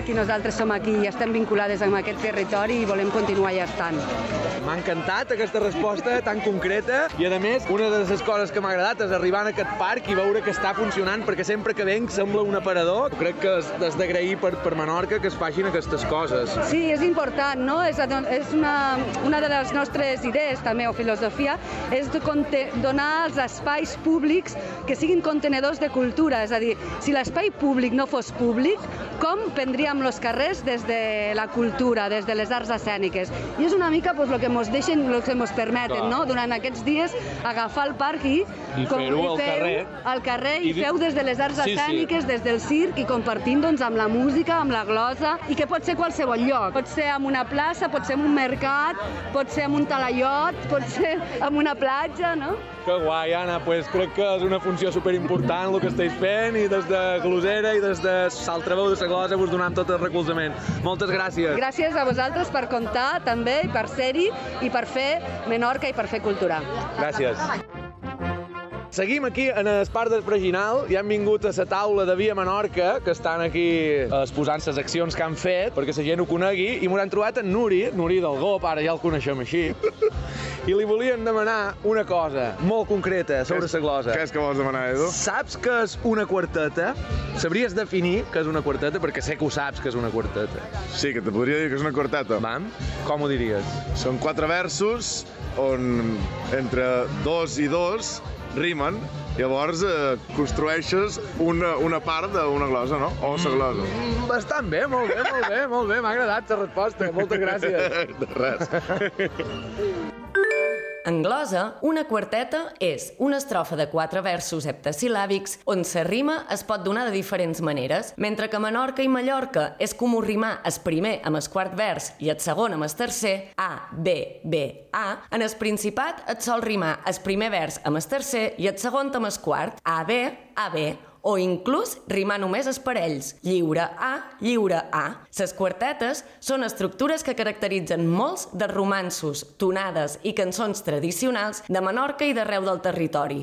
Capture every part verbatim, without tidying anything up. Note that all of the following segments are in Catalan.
parc i nosaltres som aquí i estem vinculades amb aquest territori i volem continuar ja estant. M'ha encantat aquesta resposta tan concreta i, a més, una de les coses que m'ha agradat és arribar a aquest parc i veure que està funcionant, perquè sempre que venc sembla un aparador. Crec que has d'agrair per, per Menorca que es facin aquestes coses. Sí, és important, no? És, és una, una de les nostres idees, també, o filosofia, és de conte, donar als espais públics que siguin contenedors de cultura. És a dir, si l'espai públic no fos públic, com prendríem els carrers des de la cultura, des de les arts escèniques? I és una mica pues, el que ens deixen, el que ens permeten, no? Durant aquests dies, agafar el parc i, I fer-ho al carrer. Al carrer i, i feu des de les arts sí, escèniques, sí. Des del circ, i compartint doncs, amb la música, amb la glosa, i que pot ser qualsevol lloc. Pot ser en una plaça, pot ser en un mercat, pot ser en un talaiot, pot ser en una platja, no? Que guai, Anna, pues crec que és una funció superimportant el que esteu fent i des de Glosera i des de Saltraveu de la Glosa vos donem tot el recolzament. Moltes gràcies. Gràcies a vosaltres per comptar també, i per ser-hi, i per fer Menorca i per fer cultura. Gràcies. Seguim aquí en el Parc del Freginal i hem vingut a la taula de Via Menorca, que estan aquí exposant les accions que han fet perquè la gent ho conegui, i m'ho han trobat en Nuri, Nuri del Gop, ara ja el coneixem així, i li volien demanar una cosa molt concreta sobre la glosa. Què és que vols demanar, Edu? Saps què és una quarteta? Sabries definir què és una quarteta? Perquè sé que ho saps que és una quarteta. Sí, que te podria dir que és una quarteta. Vam? Com ho diries? Són quatre versos on entre dos i dos rimen, llavors eh, construeixes una, una part d'una glosa, no? O la glosa. Mm, bastant bé, molt bé, molt bé, molt bé. M'ha agradat la resposta, moltes gràcies. De res. En glosa, una quarteta és una estrofa de quatre versos heptasil·làbics on la rima es pot donar de diferents maneres, mentre que a Menorca i Mallorca és comú rimar el primer amb el quart vers i el segon amb el tercer, A, B, B, A. En el Principat et sol rimar el primer vers amb el tercer i el segon amb el quart, A, B, A, B, o inclús rimar només els parells, lliure A, lliure A. Les quartetes són estructures que caracteritzen molts dels romanços, tonades i cançons tradicionals de Menorca i d'arreu del territori.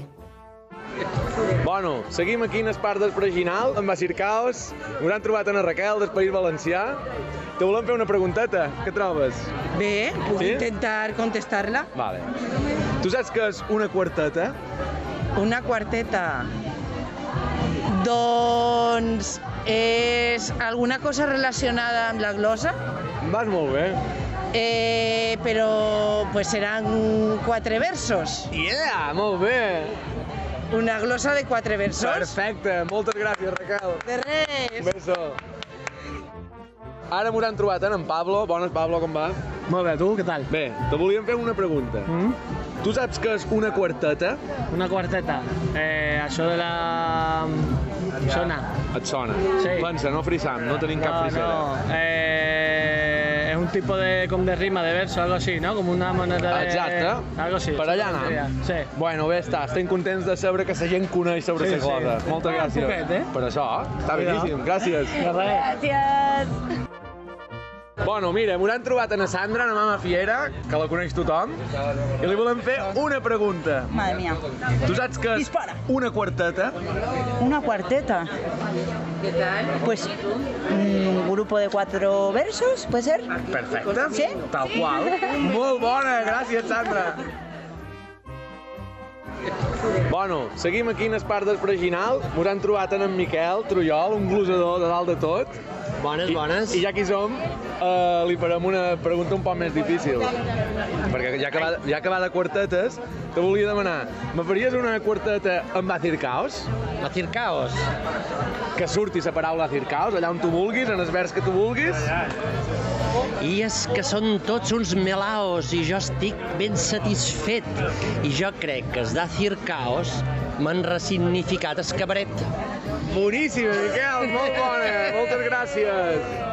Bueno, seguim aquí en el Parc del Freginal, amb Acircaos. Us han trobat en Raquel, del País Valencià. Te volem fer una pregunteta. Què trobes? Bé, puc Sí? intentar contestar-la. Vale. Tu saps què és una quarteta? Una quarteta. Doncs és alguna cosa relacionada amb la glosa, Vas molt bé. eh, però pues seran quatre versos. Yeah, molt bé. Una glosa de quatre versos. Perfecte, moltes gràcies, Raquel. De res. Un beso. Ara m'ho han trobat en Pablo. Bones, Pablo, com va? Molt bé, tu, què tal? Bé, te volíem fer una pregunta. Mm? Tu saps què és una quarteta? Una quarteta. Eh, això de la... Sona. Et sona? Sí. Pensa, no frisam, no tenim cap No, frisera. no. Eh, es un tipo de, com de rima, de verso, algo así, ¿no? Como una manera de... Exacte. Algo así. Per allà anem. Sí. Bueno, bé està. Estem contents de saber que la gent coneix sobre Sí, la glosa. sí. Moltes Un gràcies. poquet, eh? Per això, està Cuidao. beníssim. Gràcies. De res. Gràcies. Bueno, mira, m'ho han trobat a na Sandra, na mama Fiera, que la coneix tothom, i li volem fer una pregunta. Madre mía. Tu saps què és Dispara. una quarteta? Una cuarteta. Pues un grupo de cuatro versos, ¿puede ser? Perfecte. Sí? Tal qual. Molt bona, gràcies, Sandra. Bueno, seguim aquí en el Parc del Freginal. Mos han trobat en en Miquel Trullol, un glosador de dalt de tot. Bones, I, bones. I ja que hi som, eh, li farem una pregunta un poc més difícil. Perquè ja que va, ja que va de quartetes, te volia demanar, me faries una quarteta amb Acircaos? Acircaos. Que surti la paraula Acircaos, allà on tu vulguis, en els vers que tu vulguis. I és que són tots uns melaos i jo estic ben satisfet. I jo crec que els d'Acircaos m'han ressignificat el cabaret. Boníssima, Miquel, molt bona, moltes gràcies.